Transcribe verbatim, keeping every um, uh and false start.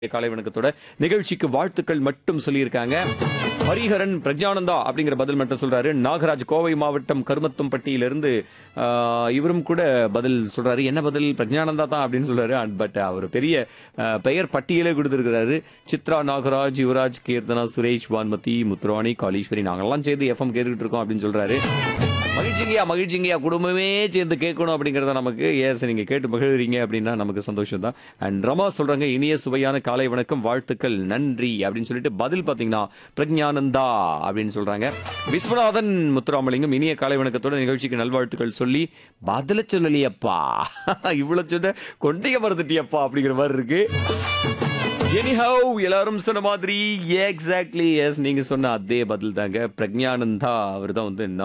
காலை வணக்கத்தோட நிகழ்ச்சிக்கு வாழ்த்துக்கள் மட்டும் சொல்லியிருக்காங்க. ஹரிஹரன் பிரஜானந்தா அப்படிங்கிற பதில் மட்டும் சொல்றாரு. நாகராஜ் கோவை மாவட்டம் கருமத்தம்பட்டியிலிருந்து ஆ, இவரும் கூட பதில் சொல்றாரு. என்ன பதில்? பிரஜானந்தா தான் அப்படின்னு சொல்றாரு. பட் அவர் பெரிய ஆ, பெயர் பட்டியலே கொடுத்திருக்கிறாரு. சித்ரா, நாகராஜ், யுவராஜ், கீர்த்தனா, சுரேஷ், வான்மதி, முத்துராணி, காளீஸ்வரி நாங்கெல்லாம் சேர்ந்து எஃப்எம் கேட்டுக்கிட்டு இருக்கோம் அப்படின்னு சொல்றாரு. மகிழ்ச்சிங்கயா மகிழ்ச்சிங்கயா குடும்பமே சேர்ந்து கேட்கணும் அப்படிங்கறத நமக்கு ஏஸ் நீங்க கேட்டு மகிழ்றீங்க அப்படின்னா நமக்கு சந்தோஷம் தான். அண்ட் ரமா சொல்றாங்க இனிய சுவையான காலை வணக்கம் வாழ்த்துக்கள் நன்றி அப்படின்னு சொல்லிட்டு பதில் பாத்தீங்கன்னா பிரஜானந்தா அப்படின்னு சொல்றாங்க. விஸ்வநாதன் முத்துராமலிங்கம் இனிய காலை வணக்கத்தோட நிகழ்ச்சிக்கு நல்வாழ்த்துக்கள் சொல்லி பதில சொல்லலையப்பா இவ்வளவு சொன்ன கொண்டைய மறந்துட்டியப்பா அப்படிங்கிற மாதிரி இருக்கு. எனிஹவ் எல்லாரும் சொன்ன மாதிரி எக்ஸாக்ட்லி எஸ் நீங்க சொன்ன அதே பதில் தாங்க. பிரஜானந்தா அவர் தான் வந்து